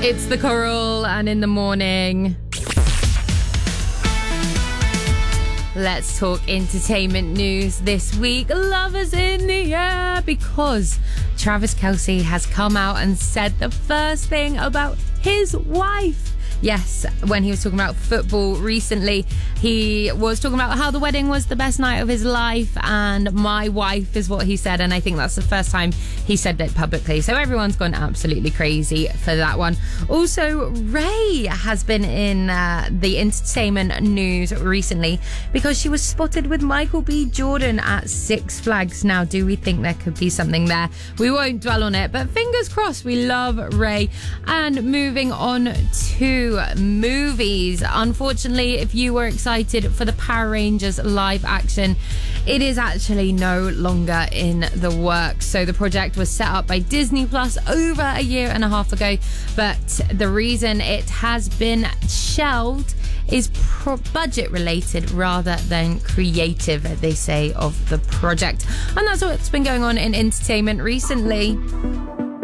It's the Coral, and in the morning. Let's talk entertainment news this week. Lovers in the air, because Travis Kelce has come out and said the first thing about his wife. Yes, when he was talking about football recently, he was talking about how the wedding was the best night of his life, and my wife is what he said, and I think that's the first time he said it publicly. So everyone's gone absolutely crazy for that one. Also, Ray has been in the entertainment news recently because she was spotted with Michael B. Jordan at Six Flags. Now, do we think there could be something there? We won't dwell on it, but fingers crossed. We love Ray. And moving on to movies. Unfortunately, if you were excited for the Power Rangers live action, it is actually no longer in the works. So the project was set up by Disney Plus over a year and a half ago, but the reason it has been shelved is budget related rather than creative, they say, of the project. And that's what's been going on in entertainment recently.